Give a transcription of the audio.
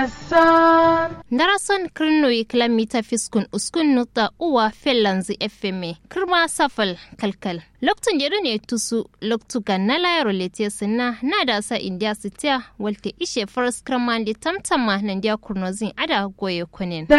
Darason kirnoyi kilomita fiskun uskun nuta uwa fellanzi FMA kirma safal kalkal. Loktun jeru ne tusu loktu ganna layaro letiya sinna na da sa india sitiya walte ishe first kramandi tamtama nan dia kurnozin ada goye kunin.